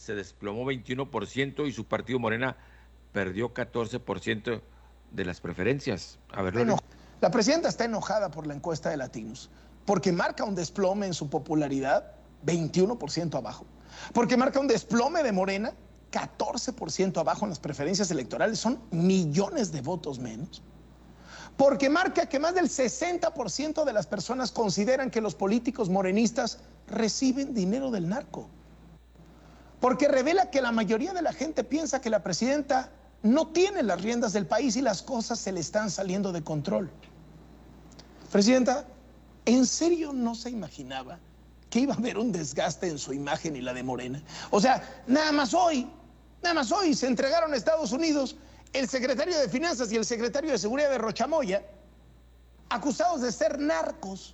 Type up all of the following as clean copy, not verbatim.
se desplomó 21% y su partido Morena perdió 14% de las preferencias. A ver, Lore. La presidenta está enojada por la encuesta de Latinos, porque marca un desplome en su popularidad, 21% abajo. Porque marca un desplome de Morena, 14% abajo en las preferencias electorales, son millones de votos menos. Porque marca que más del 60% de las personas consideran que los políticos morenistas reciben dinero del narco. Porque revela que la mayoría de la gente piensa que la presidenta no tiene las riendas del país y las cosas se le están saliendo de control. Presidenta, ¿en serio no se imaginaba que iba a haber un desgaste en su imagen y la de Morena? O sea, nada más hoy se entregaron a Estados Unidos el secretario de Finanzas y el secretario de Seguridad de Rochamoya, acusados de ser narcos.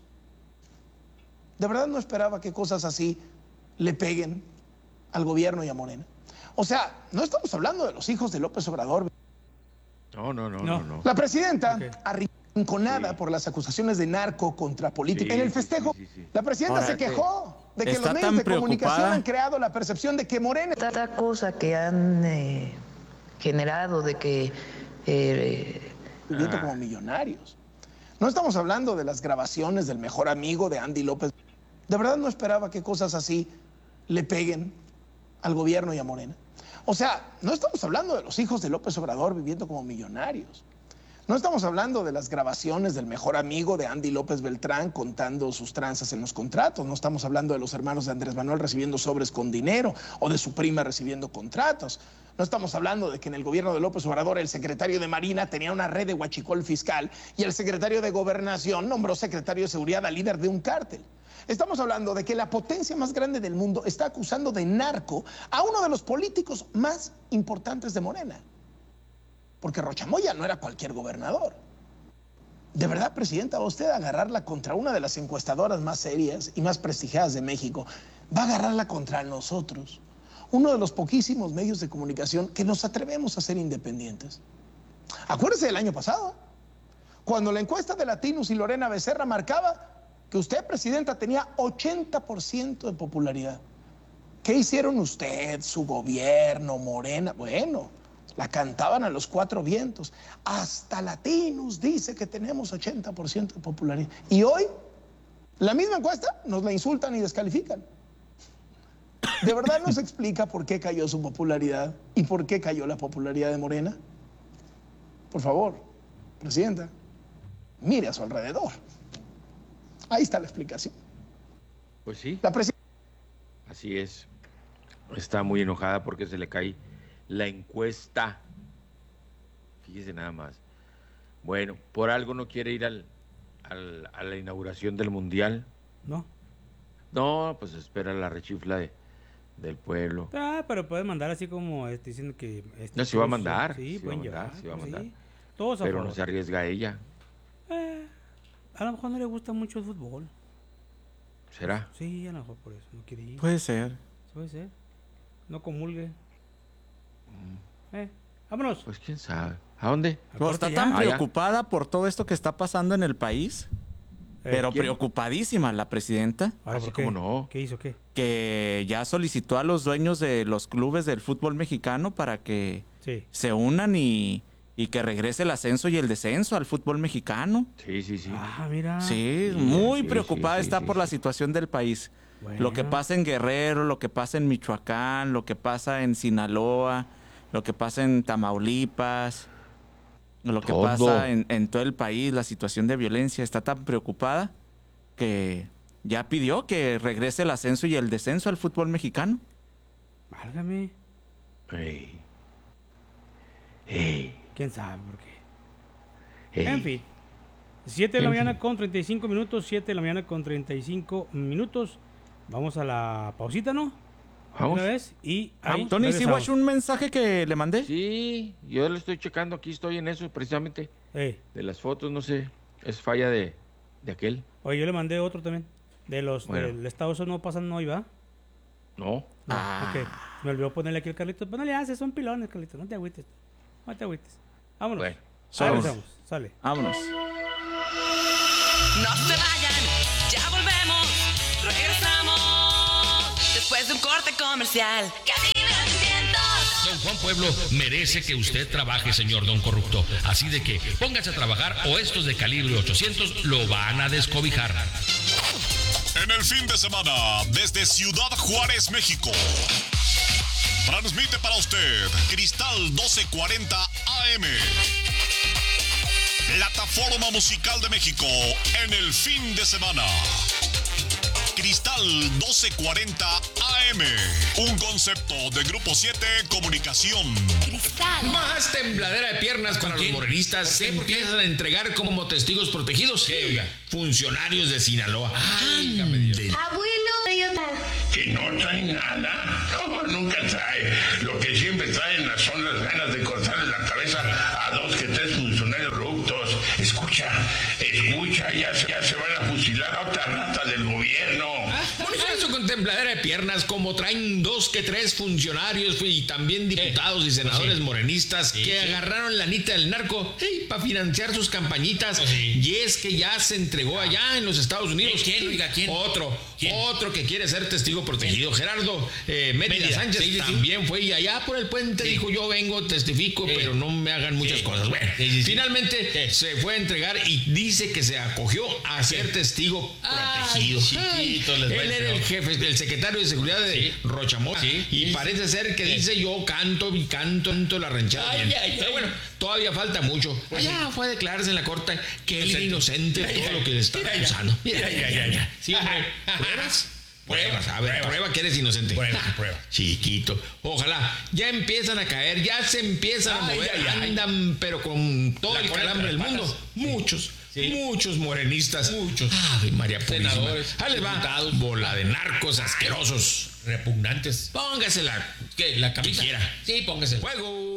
De verdad no esperaba que cosas así le peguen al gobierno y a Morena. O sea, no estamos hablando de los hijos de López Obrador. No. La presidenta, arrinconada por las acusaciones de narco contra política. En el festejo, la presidenta se quejó de que los medios de comunicación han creado la percepción de que Morena... Esta cosa que han generado de que... viviendo como millonarios. No estamos hablando de las grabaciones del mejor amigo de Andy López. De verdad no esperaba que cosas así le peguen al gobierno y a Morena. O sea, no estamos hablando de los hijos de López Obrador viviendo como millonarios. No estamos hablando de las grabaciones del mejor amigo de Andy López Beltrán contando sus tranzas en los contratos. No estamos hablando de los hermanos de Andrés Manuel recibiendo sobres con dinero o de su prima recibiendo contratos. No estamos hablando de que en el gobierno de López Obrador el secretario de Marina tenía una red de huachicol fiscal y el secretario de Gobernación nombró secretario de Seguridad al líder de un cártel. Estamos hablando de que la potencia más grande del mundo está acusando de narco a uno de los políticos más importantes de Morena. Porque Rochamoya no era cualquier gobernador. ¿De verdad, presidenta, va usted a agarrarla contra una de las encuestadoras más serias y más prestigiadas de México? ¿Va a agarrarla contra nosotros? Uno de los poquísimos medios de comunicación que nos atrevemos a ser independientes. Acuérdese del año pasado, cuando la encuesta de Latinos y Lorena Becerra marcaba que usted, presidenta, tenía 80% de popularidad. ¿Qué hicieron usted, su gobierno, Morena? Bueno, la cantaban a los cuatro vientos. Hasta Latinos dice que tenemos 80% de popularidad. Y hoy, la misma encuesta, nos la insultan y descalifican. ¿De verdad nos explica por qué cayó su popularidad y por qué cayó la popularidad de Morena? Por favor, presidenta, mire a su alrededor. Ahí está la explicación. Pues sí. La presidenta... Así es. Está muy enojada porque se le cae la encuesta. Fíjese nada más. Bueno, por algo no quiere ir a la inauguración del Mundial. No, pues espera la rechifla del pueblo. Pero puede mandar así como diciendo que... No, se va a mandar. Sí, se va a mandar. Sí. Todos a pero favor. no se arriesga ella. A lo mejor no le gusta mucho el fútbol. ¿Será? Sí, a lo mejor por eso no quiere ir. Puede ser. Puede ser. No comulgue. Vámonos. Pues quién sabe. ¿A dónde? Está tan preocupada por todo esto que está pasando en el país. Pero ¿quién? Preocupadísima la presidenta. Así como no. ¿Qué hizo? ¿Qué? Que ya solicitó a los dueños de los clubes del fútbol mexicano para que se unan y que regrese el ascenso y el descenso al fútbol mexicano. Sí. Mira. Sí, muy preocupada está por la situación del país. Bueno. Lo que pasa en Guerrero, lo que pasa en Michoacán, lo que pasa en Sinaloa, lo que pasa en Tamaulipas, lo que pasa en todo el país, la situación de violencia. Está tan preocupada que ya pidió que regrese el ascenso y el descenso al fútbol mexicano. Válgame. ¿Quién sabe por qué? En fin. 7 de la mañana con 35 minutos. 7 de la mañana con 35 minutos. Vamos a la pausita, ¿no? Vamos. Una vez y ahí Tony, ¿sí watch un mensaje que le mandé? Sí, yo lo estoy checando. Aquí estoy en eso precisamente. De las fotos, no sé. Es falla de aquel. Oye, yo le mandé otro también. De los del estado, eso no pasan hoy, ¿va? No. Ok. Me olvidó ponerle aquí el Carlitos. Pues no le haces, son pilones, Carlitos. No te agüites. Vámonos. Bueno. Sale. Vámonos. No se vayan, ya volvemos. Regresamos después de un corte comercial. ¡Cabina! Juan Pueblo merece que usted trabaje, señor don corrupto. Así de que póngase a trabajar o estos de calibre 800 lo van a descobijar. En el fin de semana, desde Ciudad Juárez, México, transmite para usted Cristal 1240 AM, plataforma musical de México en el fin de semana. Cristal 1240 AM, un concepto de Grupo 7 Comunicación. Cristal. Más tembladera de piernas para los morenistas se empiezan a entregar como testigos protegidos. ¿Qué, oiga? Funcionarios de Sinaloa. Abuelo, que no trae nada. No, nunca trae. Lo que siempre traen son las ganas de cortarle la cabeza a 2 que 3 funcionarios corruptos. Escucha, ya se van a fusilar a otra rata del gobierno. Por eso con tembladera de piernas, como traen 2 que 3 funcionarios y también diputados y senadores morenistas que agarraron la anita del narco para financiar sus campañitas. Y es que ya se entregó allá en los Estados Unidos. ¿Quién? Oiga, ¿quién? Otro que quiere ser testigo protegido. Gerardo Mérida Sánchez también fue y allá por el puente dijo: yo vengo, testifico, pero no me hagan muchas cosas. Bueno, finalmente se fue a entregar y dice que se acogió a ser testigo protegido. Él era el jefe, el secretario de seguridad de Rochamora. Y parece ser que dice: yo canto la ranchera bien. Pero bueno, todavía falta mucho. Allá fue a declararse en la corte que él era inocente de todo lo que le está acusando. Mira. Sí, hombre. ¿Pruebas? A ver, prueba que eres inocente. Prueba. Chiquito. Ojalá. Ya empiezan a caer, ya se empiezan a mover. Andan, pero con todo el calambre del mundo. Muchos morenistas. Ay, María Purísima. Senadores, ahí les va. Diputados. Bola de narcos asquerosos. Póngasela. ¿Qué? ¿La camisa? Que quiera. Sí, póngasela. Fuego.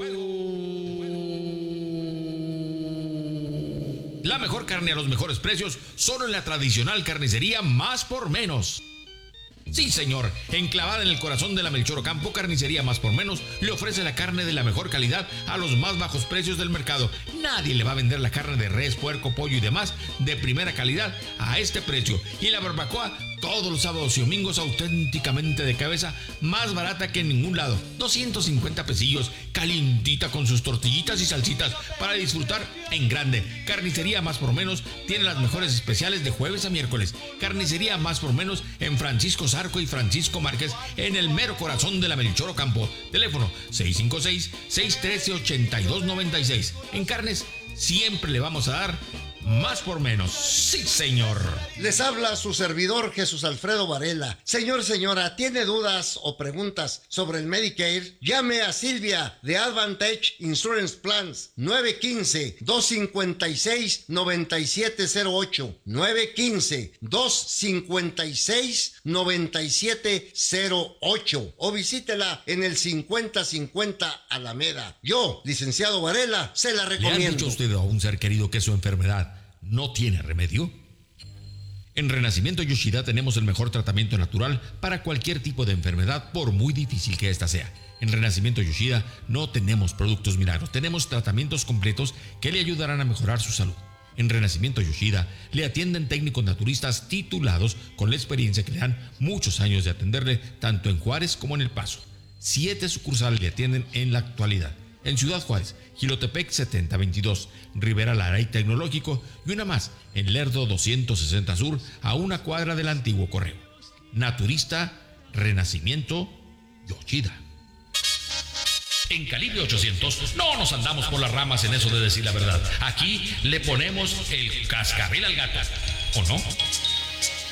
La mejor carne a los mejores precios, solo en la tradicional carnicería Más por Menos. Sí, señor, enclavada en el corazón de la Melchor Ocampo, Carnicería Más por Menos le ofrece la carne de la mejor calidad a los más bajos precios del mercado. Nadie le va a vender la carne de res, puerco, pollo y demás de primera calidad a este precio. Y la barbacoa todos los sábados y domingos auténticamente de cabeza, más barata que en ningún lado. 250 pesillos, calientita con sus tortillitas y salsitas para disfrutar en grande. Carnicería Más por Menos tiene las mejores especiales de jueves a miércoles. Carnicería Más por Menos en Francisco Zarco y Francisco Márquez, en el mero corazón de la Melchor Ocampo. Teléfono 656-613-8296. En carnes siempre le vamos a dar más por menos. Sí, señor. Les habla su servidor Jesús Alfredo Varela. Señora, ¿tiene dudas o preguntas sobre el Medicare? Llame a Silvia de Advantage Insurance Plans 915-256-9708 915-256-9708 o visítela en el 5050 Alameda. Yo, licenciado Varela, se la recomiendo. ¿Le han dicho usted a un ser querido que su enfermedad no tiene remedio? En Renacimiento Yoshida tenemos el mejor tratamiento natural para cualquier tipo de enfermedad, por muy difícil que ésta sea. En Renacimiento Yoshida no tenemos productos milagros, tenemos tratamientos completos que le ayudarán a mejorar su salud. En Renacimiento Yoshida le atienden técnicos naturistas titulados con la experiencia que le dan muchos años de atenderle tanto en Juárez como en El Paso. 7 sucursales le atienden en la actualidad. En Ciudad Juárez, Jilotepec 7022, Rivera Lara y Tecnológico, y una más en Lerdo 260 Sur, a una cuadra del antiguo correo. Naturista Renacimiento Yoshida. En Calibre 800 no nos andamos por las ramas en eso de decir la verdad. Aquí le ponemos el cascabel al gato, ¿o no?